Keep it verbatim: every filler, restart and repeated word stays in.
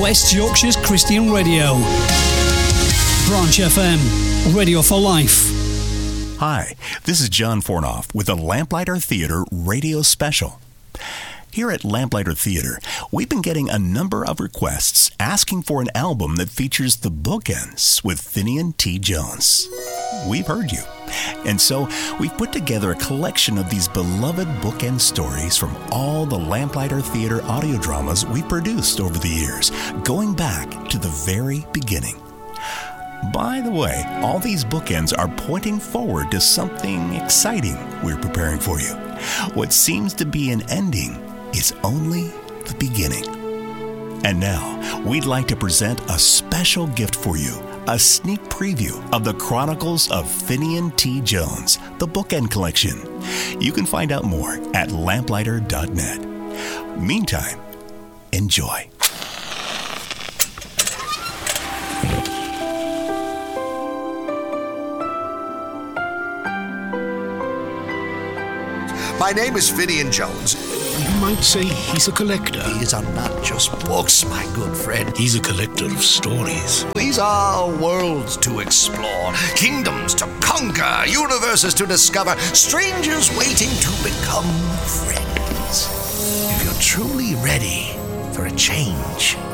West Yorkshire's Christian radio. Branch F M, radio for life. Hi, this is John Fornoff with the Lamplighter Theater Radio Special. Here at Lamplighter Theater, we've been getting a number of requests asking for an album that features the bookends with Finian T. Jones. We've heard you. And so we've put together a collection of these beloved bookend stories from all the Lamplighter Theater audio dramas we produced over the years, going back to the very beginning. By the way, all these bookends are pointing forward to something exciting we're preparing for you. What seems to be an ending is only the beginning. And now, we'd like to present a special gift for you, a sneak preview of the Chronicles of Finian T. Jones, the Bookend Collection. You can find out more at lamplighter dot net. Meantime, enjoy. My name is Finian Jones. You might say he's a collector. These are not just books, my good friend. He's a collector of stories. These are worlds to explore, kingdoms to conquer, universes to discover, strangers waiting to become friends. If you're truly ready for a change,